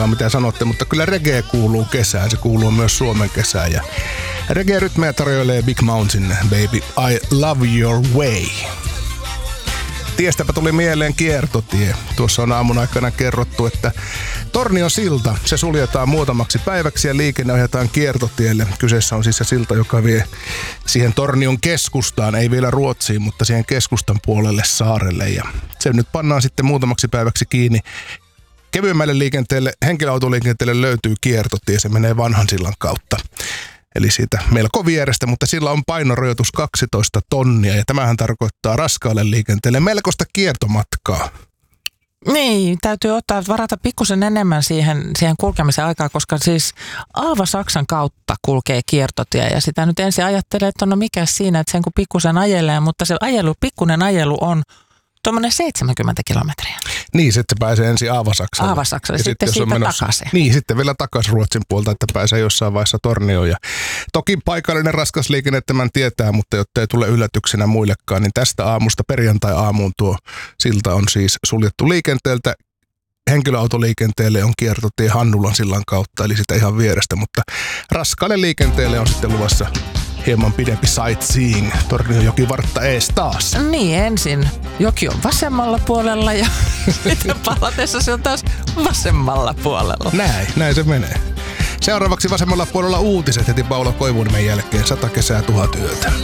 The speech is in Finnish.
mitä sanotte, mutta kyllä reggae kuuluu kesään. Se kuuluu myös Suomen kesään. Ja reggae-rytmejä tarjoilee Big Mountain, Baby, I Love Your Way. Tiestäpä tuli mieleen kiertotie. Tuossa on aamun aikana kerrottu, että Tornion silta, se suljetaan muutamaksi päiväksi ja liikenne ohjataan kiertotielle. Kyseessä on siis se silta, joka vie siihen Tornion keskustaan, ei vielä Ruotsiin, mutta siihen keskustan puolelle saarelle. Ja se nyt pannaan sitten muutamaksi päiväksi kiinni. Kevyemmälle liikenteelle, henkilöautoliikenteelle löytyy kiertotie, se menee vanhan sillan kautta. Eli siitä melko vierestä, mutta sillä on painorajoitus 12 tonnia ja tämähän tarkoittaa raskaalle liikenteelle melkoista kiertomatkaa. Niin, täytyy varata pikkusen enemmän siihen kulkemisen aikaa, koska siis Aava-Saksan kautta kulkee kiertotie ja sitä nyt ensin ajattelee, että no mikä siinä, että sen kun pikkusen ajelee, mutta se pikkunen ajelu on tuommoinen 70 kilometriä. Niin, sitten pääsee ensin Aava-Saksalle. Aava-Saksalle, ja sitten siitä takaisin. Niin, sitten vielä takaisin Ruotsin puolta, että pääsee jossain vaiheessa Tornioon. Ja toki paikallinen raskas liikenne tämän tietää, mutta jotta ei tule yllätyksenä muillekaan, niin tästä aamusta perjantai-aamuun tuo silta on siis suljettu liikenteeltä. Henkilöautoliikenteelle on kiertotie Hannulan sillan kautta, eli sitä ihan vierestä, mutta raskaalle liikenteelle on sitten luvassa hieman pidempi sightseeing. Tornion jokivartta ees taas. Niin, ensin joki on vasemmalla puolella ja sitten palatessa se on taas vasemmalla puolella. Näin se menee. Seuraavaksi vasemmalla puolella uutiset heti Paula Koivuniemen jälkeen 100 kesää 1000 yötä.